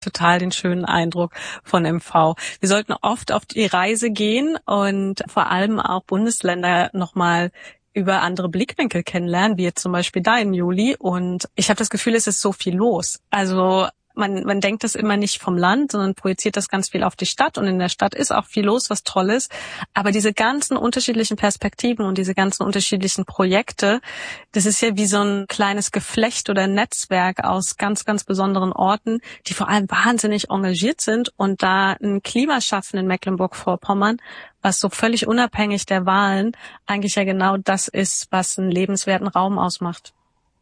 total den schönen Eindruck von MV. Wir sollten oft auf die Reise gehen und vor allem auch Bundesländer nochmal über andere Blickwinkel kennenlernen, wie jetzt zum Beispiel deinen, Juli. Und ich habe das Gefühl, es ist so viel los. Also man denkt das immer nicht vom Land, sondern projiziert das ganz viel auf die Stadt. Und in der Stadt ist auch viel los, was toll ist. Aber diese ganzen unterschiedlichen Perspektiven und diese ganzen unterschiedlichen Projekte, das ist ja wie so ein kleines Geflecht oder Netzwerk aus ganz, ganz besonderen Orten, die vor allem wahnsinnig engagiert sind und da ein Klima schaffen in Mecklenburg-Vorpommern, was so völlig unabhängig der Wahlen eigentlich ja genau das ist, was einen lebenswerten Raum ausmacht.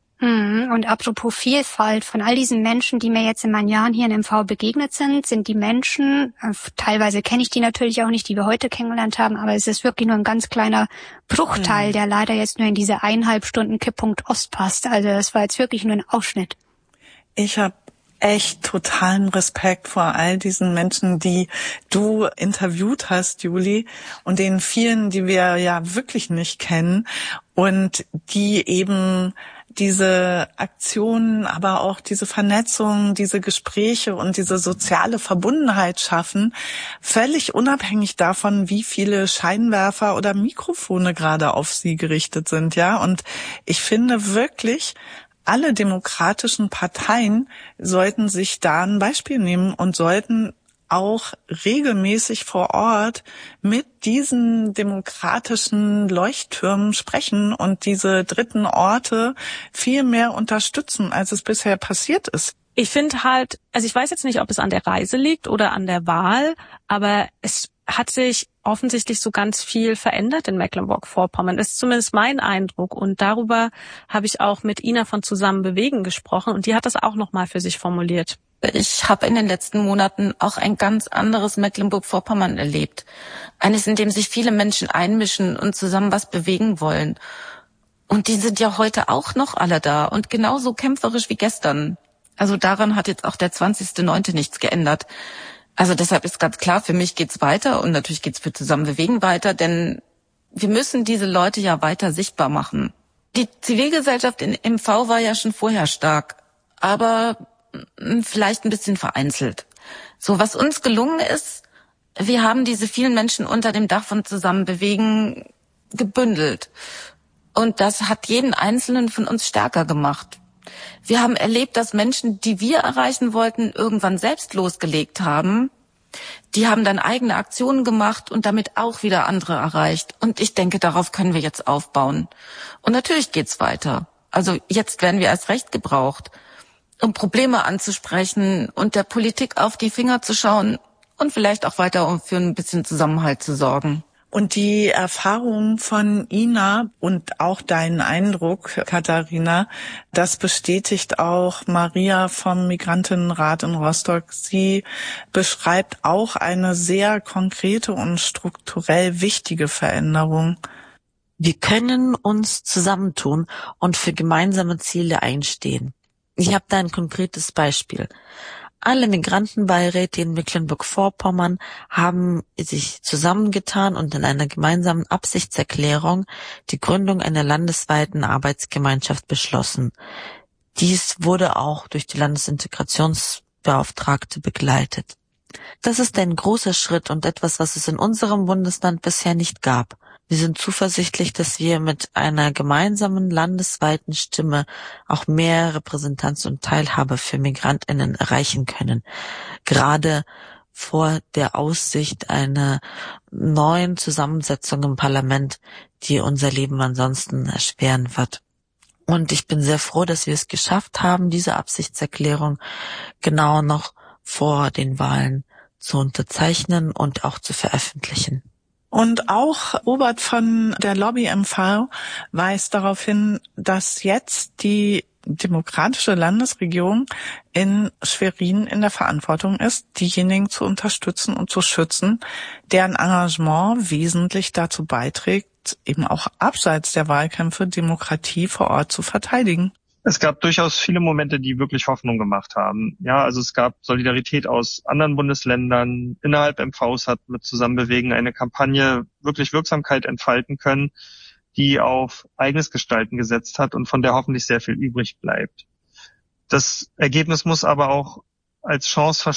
Und apropos Vielfalt, von all diesen Menschen, die mir jetzt in meinen Jahren hier in MV begegnet sind die Menschen, teilweise kenne ich die natürlich auch nicht, die wir heute kennengelernt haben, aber es ist wirklich nur ein ganz kleiner Bruchteil, der leider jetzt nur in diese 1,5 Stunden Kipppunkt Ost passt. Also das war jetzt wirklich nur ein Ausschnitt. Ich habe echt totalen Respekt vor all diesen Menschen, die du interviewt hast, Juli, und den vielen, die wir ja wirklich nicht kennen und die eben diese Aktionen, aber auch diese Vernetzung, diese Gespräche und diese soziale Verbundenheit schaffen, völlig unabhängig davon, wie viele Scheinwerfer oder Mikrofone gerade auf sie gerichtet sind, ja. Und ich finde wirklich, alle demokratischen Parteien sollten sich da ein Beispiel nehmen und sollten auch regelmäßig vor Ort mit diesen demokratischen Leuchttürmen sprechen und diese dritten Orte viel mehr unterstützen, als es bisher passiert ist. Ich finde halt, also ich weiß jetzt nicht, ob es an der Reise liegt oder an der Wahl, aber es hat sich offensichtlich so ganz viel verändert in Mecklenburg-Vorpommern. Das ist zumindest mein Eindruck. Und darüber habe ich auch mit Ina von Zusammen bewegen gesprochen und die hat das auch nochmal für sich formuliert. Ich habe in den letzten Monaten auch ein ganz anderes Mecklenburg-Vorpommern erlebt. Eines, in dem sich viele Menschen einmischen und zusammen was bewegen wollen. Und die sind ja heute auch noch alle da und genauso kämpferisch wie gestern. Also daran hat jetzt auch der 20.09. nichts geändert. Also deshalb ist ganz klar, für mich geht's weiter und natürlich geht's für Zusammen bewegen weiter, denn wir müssen diese Leute ja weiter sichtbar machen. Die Zivilgesellschaft in MV war ja schon vorher stark, aber vielleicht ein bisschen vereinzelt. So, was uns gelungen ist, wir haben diese vielen Menschen unter dem Dach von Zusammen bewegen gebündelt. Und das hat jeden Einzelnen von uns stärker gemacht. Wir haben erlebt, dass Menschen, die wir erreichen wollten, irgendwann selbst losgelegt haben. Die haben dann eigene Aktionen gemacht und damit auch wieder andere erreicht. Und ich denke, darauf können wir jetzt aufbauen. Und natürlich geht's weiter. Also jetzt werden wir erst recht gebraucht, um Probleme anzusprechen und der Politik auf die Finger zu schauen und vielleicht auch weiter um für ein bisschen Zusammenhalt zu sorgen. Und die Erfahrung von Ina und auch deinen Eindruck, Katharina, das bestätigt auch Maria vom Migrantinnenrat in Rostock. Sie beschreibt auch eine sehr konkrete und strukturell wichtige Veränderung. Wir können uns zusammentun und für gemeinsame Ziele einstehen. Ich habe da ein konkretes Beispiel. Alle Migrantenbeiräte in Mecklenburg-Vorpommern haben sich zusammengetan und in einer gemeinsamen Absichtserklärung die Gründung einer landesweiten Arbeitsgemeinschaft beschlossen. Dies wurde auch durch die Landesintegrationsbeauftragte begleitet. Das ist ein großer Schritt und etwas, was es in unserem Bundesland bisher nicht gab. Wir sind zuversichtlich, dass wir mit einer gemeinsamen landesweiten Stimme auch mehr Repräsentanz und Teilhabe für MigrantInnen erreichen können. Gerade vor der Aussicht einer neuen Zusammensetzung im Parlament, die unser Leben ansonsten erschweren wird. Und ich bin sehr froh, dass wir es geschafft haben, diese Absichtserklärung genau noch vor den Wahlen zu unterzeichnen und auch zu veröffentlichen. Und auch Robert von der Lobby MV weist darauf hin, dass jetzt die demokratische Landesregierung in Schwerin in der Verantwortung ist, diejenigen zu unterstützen und zu schützen, deren Engagement wesentlich dazu beiträgt, eben auch abseits der Wahlkämpfe Demokratie vor Ort zu verteidigen. Es gab durchaus viele Momente, die wirklich Hoffnung gemacht haben. Ja, also es gab Solidarität aus anderen Bundesländern. Innerhalb MVs hat mit Zusammenbewegen eine Kampagne wirklich Wirksamkeit entfalten können, die auf eigenes Gestalten gesetzt hat und von der hoffentlich sehr viel übrig bleibt. Das Ergebnis muss aber auch als Chance